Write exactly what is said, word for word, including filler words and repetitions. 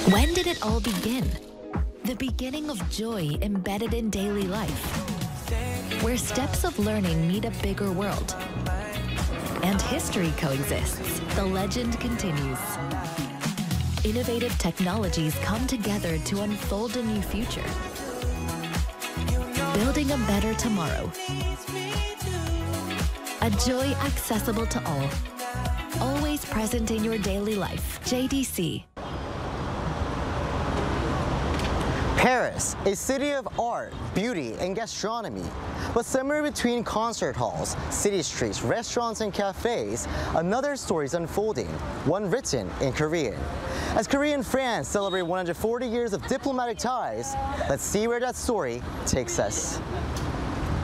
When did it all begin? The beginning of joy embedded in daily life, where steps of learning meet a bigger world, and history coexists. The legend continues. Innovative technologies come together to unfold a new future, building a better tomorrow. A joy accessible to all, always present in your daily life. J D C. Paris, a city of art, beauty, and gastronomy. But somewhere between concert halls, city streets, restaurants, and cafes, another story is unfolding, one written in Korean. As Korea and France celebrate one hundred forty years of diplomatic ties, let's see where that story takes us.